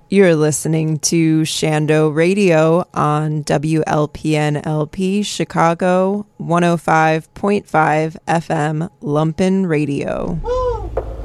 You're listening to Shando Radio on WLPN-LP Chicago 105.5 FM Lumpen Radio.